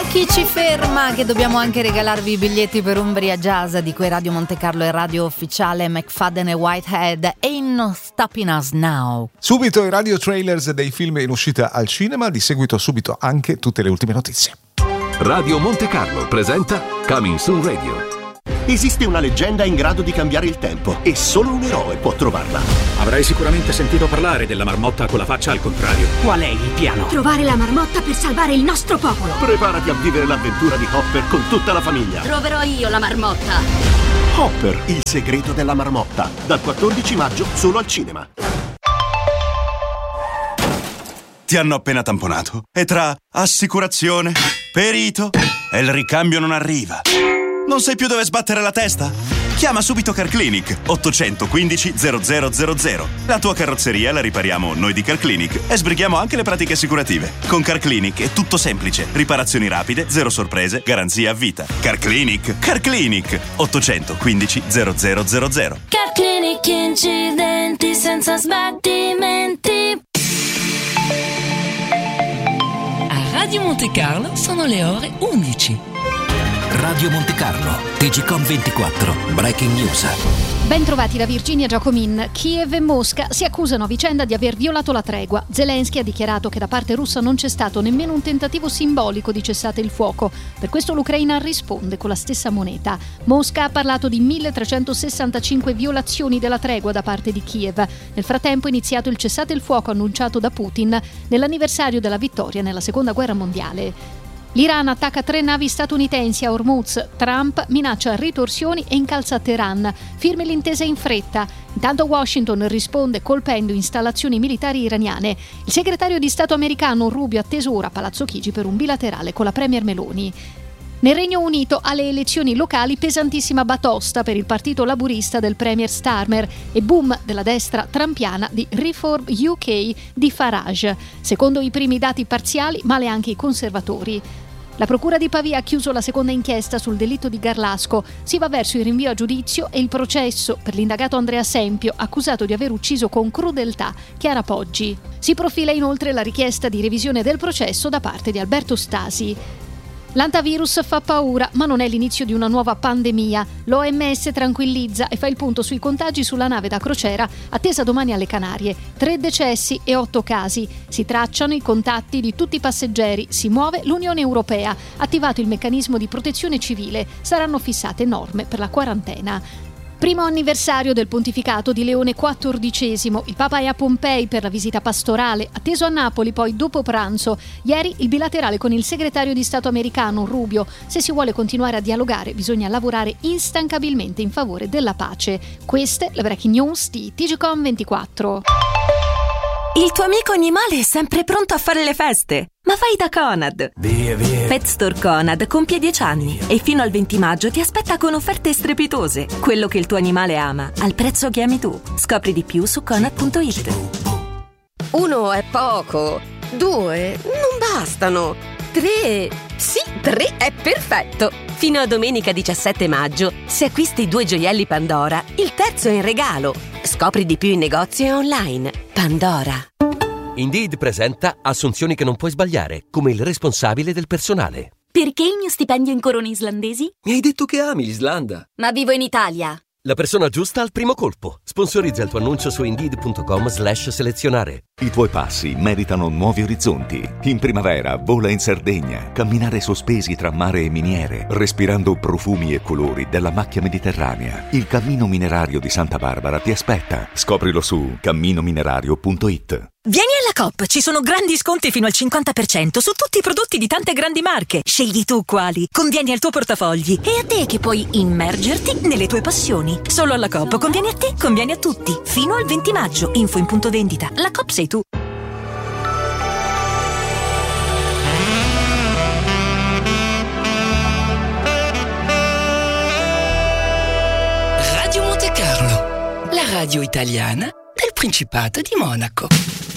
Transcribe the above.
Chi ci ferma che dobbiamo anche regalarvi i biglietti per Umbria Jazz di quei Radio Monte Carlo e radio ufficiale McFadden e Whitehead. Ain't No Stopping Us Now. Subito i radio trailers dei film in uscita al cinema, di seguito subito anche tutte le ultime notizie. Radio Monte Carlo presenta Coming Soon Radio. Esiste una leggenda in grado di cambiare il tempo e solo un eroe può trovarla. Avrai sicuramente sentito parlare della marmotta con la faccia al contrario. Qual è il piano? Trovare la marmotta per salvare il nostro popolo. Preparati a vivere l'avventura di Hopper con tutta la famiglia. Troverò io la marmotta. Hopper, il segreto della marmotta. Dal 14 maggio solo al cinema. Ti hanno appena tamponato e tra assicurazione, perito e il ricambio non arriva. Non sai più dove sbattere la testa? Chiama subito CarClinic 815 0000. La tua carrozzeria la ripariamo noi di CarClinic e sbrighiamo anche le pratiche assicurative. Con CarClinic è tutto semplice. Riparazioni rapide, zero sorprese, garanzia a vita. CarClinic 815 0000. CarClinic, incidenti senza sbattimenti. A Radio Monte Carlo sono le ore 11. Radio Monte Carlo, TGcom 24, Breaking News. Ben trovati da Virginia Giacomin. Kiev e Mosca si accusano a vicenda di aver violato la tregua. Zelensky ha dichiarato che da parte russa non c'è stato nemmeno un tentativo simbolico di cessate il fuoco. Per questo l'Ucraina risponde con la stessa moneta. Mosca ha parlato di 1365 violazioni della tregua da parte di Kiev. Nel frattempo è iniziato il cessate il fuoco annunciato da Putin nell'anniversario della vittoria nella Seconda Guerra Mondiale. L'Iran attacca 3 navi statunitensi a Hormuz. Trump minaccia ritorsioni e incalza Teheran. Firmi l'intesa in fretta. Intanto Washington risponde colpendo installazioni militari iraniane. Il segretario di Stato americano Rubio atteso ora a Palazzo Chigi per un bilaterale con la premier Meloni. Nel Regno Unito alle elezioni locali pesantissima batosta per il partito laburista del premier Starmer e boom della destra trampiana di Reform UK di Farage. Secondo i primi dati parziali, male anche i conservatori. La procura di Pavia ha chiuso la seconda inchiesta sul delitto di Garlasco. Si va verso il rinvio a giudizio e il processo per l'indagato Andrea Sempio, accusato di aver ucciso con crudeltà Chiara Poggi. Si profila inoltre la richiesta di revisione del processo da parte di Alberto Stasi. L'antivirus fa paura, ma non è l'inizio di una nuova pandemia. L'OMS tranquillizza e fa il punto sui contagi sulla nave da crociera attesa domani alle Canarie. 3 decessi e 8 casi. Si tracciano i contatti di tutti i passeggeri. Si muove l'Unione Europea. Attivato il meccanismo di protezione civile. Saranno fissate norme per la quarantena. Primo anniversario del pontificato di Leone XIV. Il Papa è a Pompei per la visita pastorale, atteso a Napoli poi dopo pranzo. Ieri il bilaterale con il segretario di Stato americano Rubio. Se si vuole continuare a dialogare bisogna lavorare instancabilmente in favore della pace. Queste le breaking news di TGcom 24. Il tuo amico animale è sempre pronto a fare le feste. Ma vai da Conad. Via. Pet Store Conad compie 10 anni e fino al 20 maggio ti aspetta con offerte strepitose. Quello che il tuo animale ama, al prezzo che ami tu. Scopri di più su conad.it. 1 è poco, 2 non bastano, 3... Sì, 3 è perfetto. Fino a domenica 17 maggio, se acquisti 2 gioielli Pandora, il terzo è in regalo. Scopri di più in negozio e online. Pandora. Indeed presenta assunzioni che non puoi sbagliare, come il responsabile del personale. Perché il mio stipendio in corone islandesi? Mi hai detto che ami l'Islanda. Ma vivo in Italia. La persona giusta al primo colpo. Sponsorizza il tuo annuncio su Indeed.com/selezionare. I tuoi passi meritano nuovi orizzonti. In primavera vola in Sardegna, camminare sospesi tra mare e miniere, respirando profumi e colori della macchia mediterranea. Il Cammino Minerario di Santa Barbara ti aspetta. Scoprilo su camminominerario.it. Vieni alla Coop, ci sono grandi sconti fino al 50% su tutti i prodotti di tante grandi marche. Scegli tu quali, convieni al tuo portafogli e a te che puoi immergerti nelle tue passioni. Solo alla Coop conviene a te, conviene a tutti. Fino al 20 maggio, info in punto vendita. La Coop sei tu. Radio Monte Carlo, la radio italiana del Principato di Monaco.